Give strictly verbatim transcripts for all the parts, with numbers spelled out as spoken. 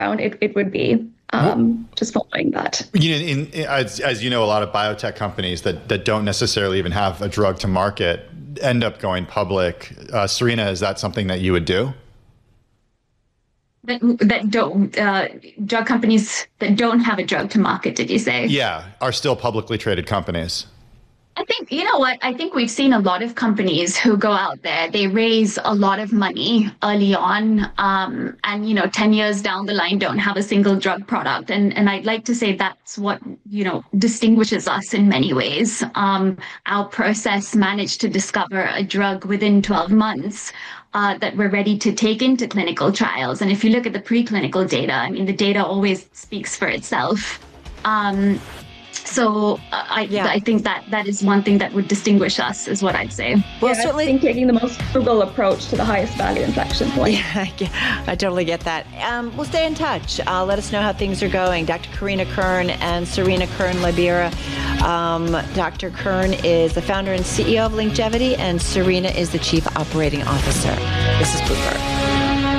it, it would be. Um, just following that. You know, in, in, as, as you know, a lot of biotech companies that, that don't necessarily even have a drug to market end up going public. Uh, Serena, is that something that you would do? That, that don't, uh, drug companies that don't have a drug to market, did you say? Yeah, are still publicly traded companies. I think, you know what, I think we've seen a lot of companies who go out there, they raise a lot of money early on, um, and, you know, ten years down the line don't have a single drug product. And, and I'd like to say that's what, you know, distinguishes us in many ways. Um, our process managed to discover a drug within twelve months uh, that we're ready to take into clinical trials. And if you look at the preclinical data, I mean, the data always speaks for itself. Um, So uh, I, yeah. I think that that is one thing that would distinguish us, is what I'd say. Well, yeah, certainly I think taking the most frugal approach to the highest value inflection point. Yeah, I totally get that. Um, we'll stay in touch. Uh, let us know how things are going. Doctor Karina Kern and Serena Kern-Libera. Um, Doctor Kern is the founder and C E O of Linkgevity, and Serena is the Chief Operating Officer. This is Bloomberg.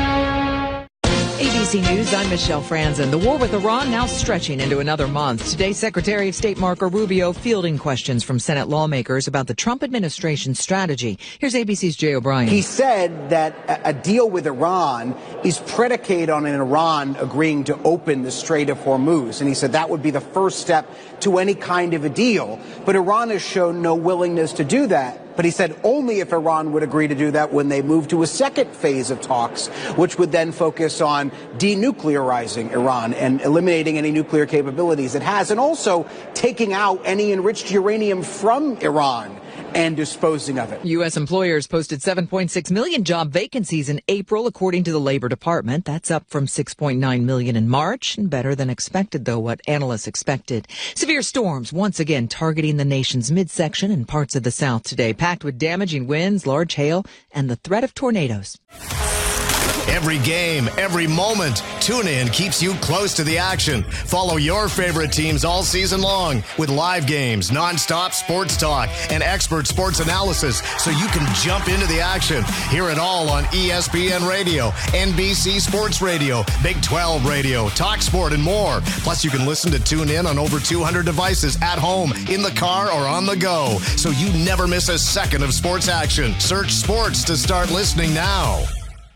A B C News, I'm Michelle Franzen. The war with Iran now stretching into another month. Today, Secretary of State Marco Rubio fielding questions from Senate lawmakers about the Trump administration's strategy. Here's A B C's Jay O'Brien. He said that a deal with Iran is predicated on an Iran agreeing to open the Strait of Hormuz. And he said that would be the first step to any kind of a deal. But Iran has shown no willingness to do that. But he said only if Iran would agree to do that when they move to a second phase of talks, which would then focus on denuclearizing Iran and eliminating any nuclear capabilities it has, and also taking out any enriched uranium from Iran and disposing of it. U S employers posted seven point six million job vacancies in April, according to the Labor Department. That's up from six point nine million in March, and better than expected, though, what analysts expected. Severe storms once again targeting the nation's midsection and parts of the South today, packed with damaging winds, large hail, and the threat of tornadoes. Every game, every moment, TuneIn keeps you close to the action. Follow your favorite teams all season long with live games, nonstop sports talk, and expert sports analysis so you can jump into the action. Hear it all on E S P N Radio, N B C Sports Radio, Big twelve Radio, Talk Sport, and more. Plus, you can listen to TuneIn on over two hundred devices at home, in the car, or on the go, so you never miss a second of sports action. Search sports to start listening now.